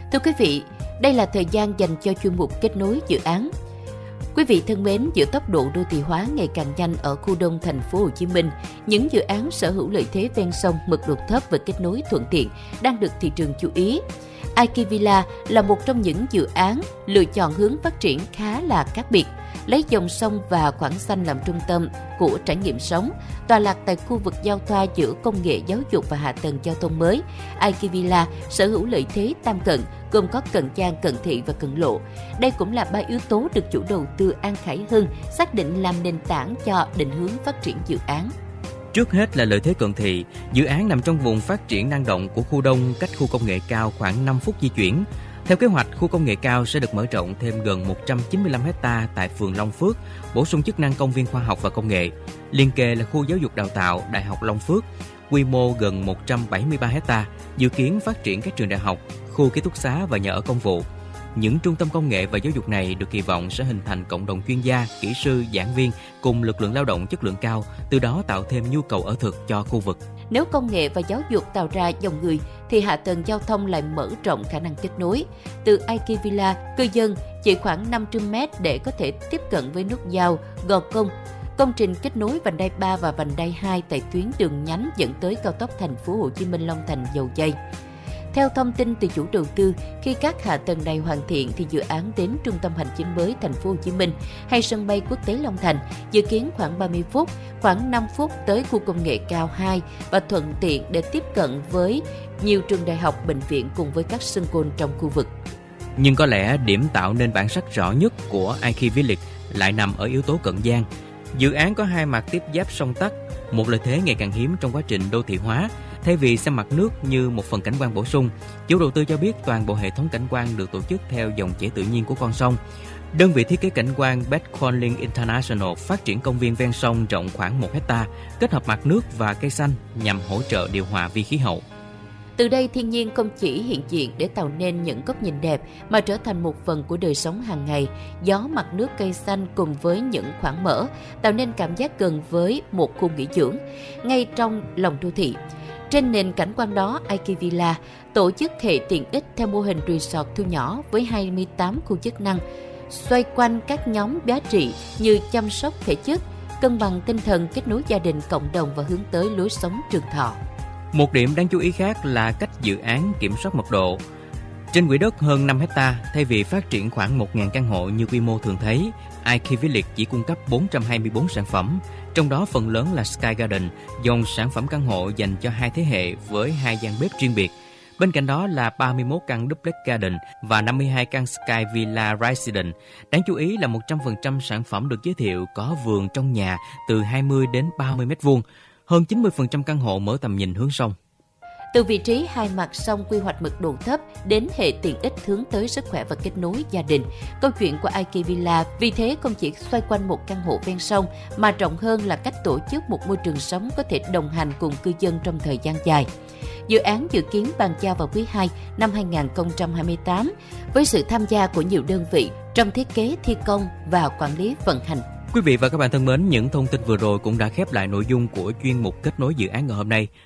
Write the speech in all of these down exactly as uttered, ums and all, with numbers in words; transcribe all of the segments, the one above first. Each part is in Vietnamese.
Thưa quý vị, đây là thời gian dành cho chuyên mục kết nối dự án. Quý vị thân mến, giữa tốc độ đô thị hóa ngày càng nhanh ở khu đông thành phố Hồ Chí Minh, những dự án sở hữu lợi thế ven sông, mật độ thấp và kết nối thuận tiện đang được thị trường chú ý. i ca Villa là một trong những dự án lựa chọn hướng phát triển khá là khác biệt, lấy dòng sông và khoảng xanh làm trung tâm của trải nghiệm sống, tọa lạc tại khu vực giao thoa giữa công nghệ giáo dục và hạ tầng giao thông mới. i ca Villa sở hữu lợi thế tam cận, gồm có Cận Giang, Cận Thị và Cận Lộ. Đây cũng là ba yếu tố được chủ đầu tư An Khải Hưng xác định làm nền tảng cho định hướng phát triển dự án. Trước hết là lợi thế cận thị, dự án nằm trong vùng phát triển năng động của khu đông, cách khu công nghệ cao khoảng năm phút di chuyển. Theo kế hoạch, khu công nghệ cao sẽ được mở rộng thêm gần một trăm chín mươi lăm héc ta tại phường Long Phước, bổ sung chức năng công viên khoa học và công nghệ. Liên kề là khu giáo dục đào tạo Đại học Long Phước, quy mô gần một trăm bảy mươi ba héc ta, dự kiến phát triển các trường đại học, khu ký túc xá và nhà ở công vụ. Những trung tâm công nghệ và giáo dục này được kỳ vọng sẽ hình thành cộng đồng chuyên gia, kỹ sư, giảng viên cùng lực lượng lao động chất lượng cao, từ đó tạo thêm nhu cầu ở thực cho khu vực. Nếu công nghệ và giáo dục tạo ra dòng người, thì hạ tầng giao thông lại mở rộng khả năng kết nối. Từ i ca Villa, cư dân chỉ khoảng năm trăm mét để có thể tiếp cận với nút giao Gò Công. Công trình kết nối vành đai ba và vành đai hai tại tuyến đường nhánh dẫn tới cao tốc thành phố Hồ Chí Minh Long Thành Dầu Giây. Theo thông tin từ chủ đầu tư, khi các hạ tầng này hoàn thiện thì dự án đến trung tâm hành chính mới thành phố Hồ Chí Minh hay sân bay quốc tế Long Thành dự kiến khoảng ba mươi phút, khoảng năm phút tới khu công nghệ cao hai và thuận tiện để tiếp cận với nhiều trường đại học, bệnh viện cùng với các sân golf trong khu vực. Nhưng có lẽ điểm tạo nên bản sắc rõ nhất của i ca Village lại nằm ở yếu tố Cận Giang. Dự án có hai mặt tiếp giáp sông Tắc, một lợi thế ngày càng hiếm trong quá trình đô thị hóa. Thay vì xem mặt nước như một phần cảnh quan bổ sung, chủ đầu tư cho biết toàn bộ hệ thống cảnh quan được tổ chức theo dòng chảy tự nhiên của con sông. Đơn vị thiết kế cảnh quan Beth Conlin International phát triển công viên ven sông rộng khoảng một héc ta, kết hợp mặt nước và cây xanh nhằm hỗ trợ điều hòa vi khí hậu. Từ đây, thiên nhiên không chỉ hiện diện để tạo nên những góc nhìn đẹp mà trở thành một phần của đời sống hàng ngày. Gió, mặt nước, cây xanh cùng với những khoảng mở tạo nên cảm giác gần với một khu nghỉ dưỡng ngay trong lòng đô thị. Trên nền cảnh quan đó, i ca Villa tổ chức hệ tiện ích theo mô hình resort thu nhỏ với hai mươi tám khu chức năng, xoay quanh các nhóm giá trị như chăm sóc thể chất, cân bằng tinh thần, kết nối gia đình, cộng đồng và hướng tới lối sống trường thọ. Một điểm đáng chú ý khác là cách dự án kiểm soát mật độ. Trên quỹ đất hơn năm héc ta, thay vì phát triển khoảng một nghìn căn hộ như quy mô thường thấy, i ca Village chỉ cung cấp bốn trăm hai mươi tư sản phẩm, trong đó phần lớn là Sky Garden, dòng sản phẩm căn hộ dành cho hai thế hệ với hai gian bếp riêng biệt. Bên cạnh đó là ba mươi mốt căn Duplex Garden và năm mươi hai căn Sky Villa Residence. Đáng chú ý là một trăm phần trăm sản phẩm được giới thiệu có vườn trong nhà từ hai mươi đến ba mươi mét vuông, hơn chín mươi phần trăm căn hộ mở tầm nhìn hướng sông. Từ vị trí hai mặt sông quy hoạch mật độ thấp đến hệ tiện ích hướng tới sức khỏe và kết nối gia đình, câu chuyện của i ca Villa vì thế không chỉ xoay quanh một căn hộ ven sông mà rộng hơn là cách tổ chức một môi trường sống có thể đồng hành cùng cư dân trong thời gian dài. Dự án dự kiến bàn giao vào quý hai năm hai không hai tám với sự tham gia của nhiều đơn vị trong thiết kế, thi công và quản lý vận hành. Quý vị và các bạn thân mến, những thông tin vừa rồi cũng đã khép lại nội dung của chuyên mục kết nối dự án ngày hôm nay.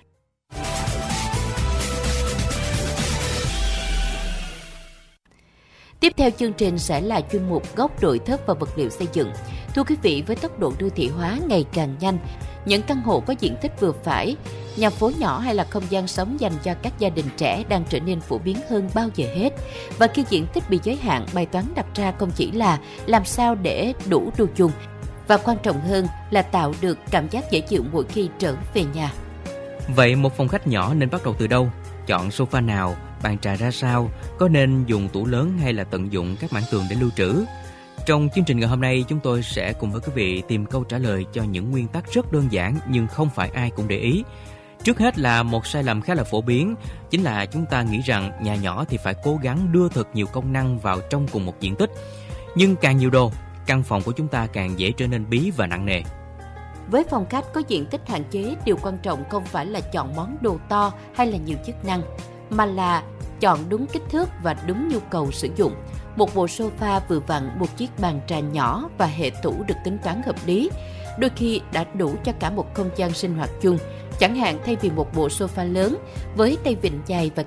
Tiếp theo chương trình sẽ là chuyên mục góc nội thất và vật liệu xây dựng. Thưa quý vị, với tốc độ đô thị hóa ngày càng nhanh, những căn hộ có diện tích vừa phải, nhà phố nhỏ hay là không gian sống dành cho các gia đình trẻ đang trở nên phổ biến hơn bao giờ hết. Và khi diện tích bị giới hạn, bài toán đặt ra không chỉ là làm sao để đủ đồ dùng, và quan trọng hơn là tạo được cảm giác dễ chịu mỗi khi trở về nhà. Vậy một phòng khách nhỏ nên bắt đầu từ đâu? Chọn sofa nào? Bàn trà ra sao? Có nên dùng tủ lớn hay là tận dụng các mảng tường để lưu trữ? Trong chương trình ngày hôm nay, chúng tôi sẽ cùng với quý vị tìm câu trả lời cho những nguyên tắc rất đơn giản nhưng không phải ai cũng để ý. Trước hết là một sai lầm khá là phổ biến, chính là chúng ta nghĩ rằng nhà nhỏ thì phải cố gắng đưa thật nhiều công năng vào trong cùng một diện tích. Nhưng càng nhiều đồ, căn phòng của chúng ta càng dễ trở nên bí và nặng nề. Với phòng khách có diện tích hạn chế, điều quan trọng không phải là chọn món đồ to hay là nhiều chức năng, mà là chọn đúng kích thước và đúng nhu cầu sử dụng. Một bộ sofa vừa vặn, một chiếc bàn trà nhỏ và hệ tủ được tính toán hợp lý, đôi khi đã đủ cho cả một không gian sinh hoạt chung. Chẳng hạn thay vì một bộ sofa lớn với tay vịn dài và